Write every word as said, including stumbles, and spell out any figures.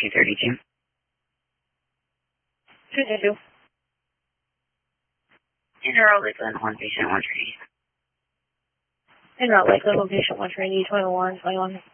two thirty-two. two thirty-two. Interroll Lakeland, one patient, one trainee. Interroll Lakeland, one patient, one trainee, twenty-one, twenty-one.